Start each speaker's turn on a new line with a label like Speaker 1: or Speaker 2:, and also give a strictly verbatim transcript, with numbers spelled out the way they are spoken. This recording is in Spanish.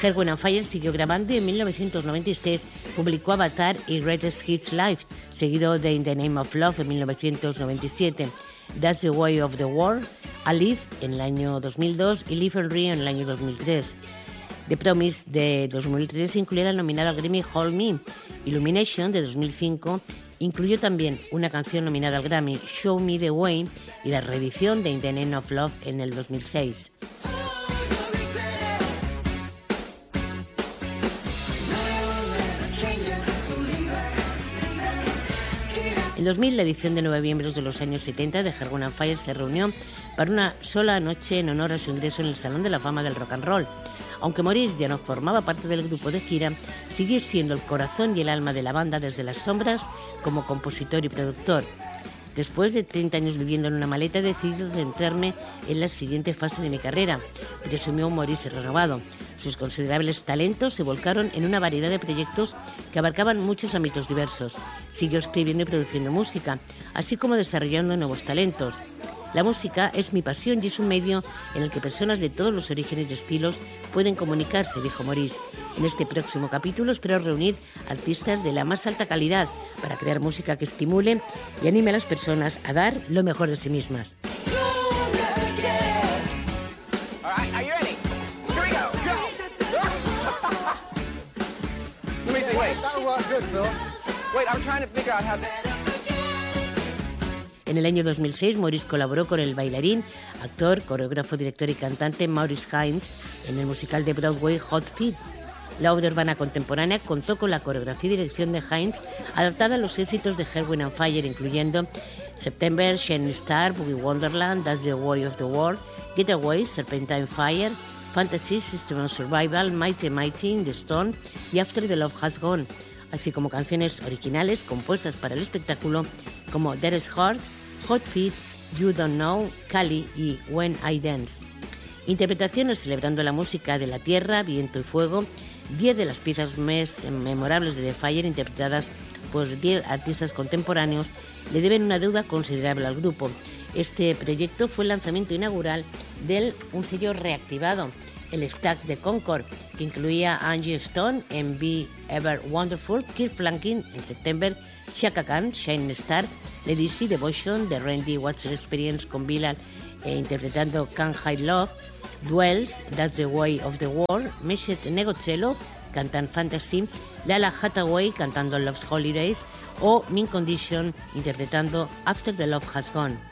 Speaker 1: Earth, Wind and Fire siguió grabando y en mil novecientos noventa y seis publicó Avatar y Greatest Hits Live, seguido de In the Name of Love en mil novecientos noventa y siete, That's the Way of the World, Alive en el año dos mil dos y Live and Rio en el año dos mil tres. The Promise de dos mil tres incluyó el nominado al Grammy Hold Me. Illumination de dos mil cinco incluyó también una canción nominada al Grammy, Show Me the Way, y la reedición de In the Name of Love en el dos mil seis. En dos mil, la edición de nueve miembros de los años setenta de Earth, Wind and Fire se reunió para una sola noche en honor a su ingreso en el Salón de la Fama del Rock and Roll. Aunque Maurice ya no formaba parte del grupo de gira, siguió siendo el corazón y el alma de la banda desde las sombras como compositor y productor. Después de treinta años viviendo en una maleta, he decidido centrarme en la siguiente fase de mi carrera, presumió un Maurice renovado. Sus considerables talentos se volcaron en una variedad de proyectos que abarcaban muchos ámbitos diversos. Siguió escribiendo y produciendo música, así como desarrollando nuevos talentos. La música es mi pasión y es un medio en el que personas de todos los orígenes y estilos pueden comunicarse, dijo Maurice. En este próximo capítulo espero reunir artistas de la más alta calidad para crear música que estimule y anime a las personas a dar lo mejor de sí mismas. En el año dos mil seis, Maurice colaboró con el bailarín, actor, coreógrafo, director y cantante Maurice Hines en el musical de Broadway Hot Feet. La obra urbana contemporánea contó con la coreografía y dirección de Hines, adaptada a los éxitos de Earth, Wind and Fire, incluyendo September, Shining Star, Boogie Wonderland, That's the Way of the World, Getaway, Serpentine Fire, Fantasy, System of Survival, Mighty Mighty, In the Stone y After the Love Has Gone, así como canciones originales compuestas para el espectáculo como There is Heart, Hot Feet, You Don't Know, Cali y When I Dance. Interpretaciones celebrando la música de la tierra, viento y fuego, diez de las piezas más memorables de The Fire, interpretadas por diez artistas contemporáneos, le deben una deuda considerable al grupo. Este proyecto fue el lanzamiento inaugural de un sello reactivado, el Stax de Concord, que incluía a Angie Stone en Be Ever Wonderful, Kirk Franklin en September, Chaka Khan, Shining Star, Lady C, Devotion, The Randy Watcher Experience con Bilal eh, interpretando Can't Hide Love, Dwells, That's the Way of the World, Meshet Negocello, cantan Fantasy, Lala Hathaway cantando Love's Holidays o Min Condition interpretando After the Love Has Gone.